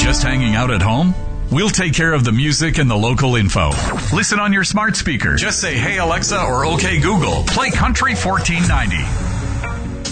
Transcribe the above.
Just hanging out at home? We'll take care of the music and the local info. Listen on your smart speaker. Just say, "Hey Alexa," or "Okay Google, play Country 1490."